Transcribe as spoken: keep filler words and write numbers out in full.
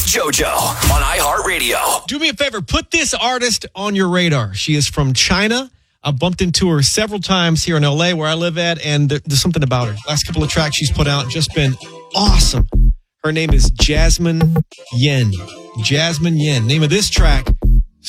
JoJo on iHeartRadio. Do me a favor. Put this artist on your radar. She is from China. I bumped into her several times here in L A where I live at, and there, there's something about her. Last couple of tracks she's put out just been awesome. Her name is Jasmine Yen. Jasmine Yen. Name of this track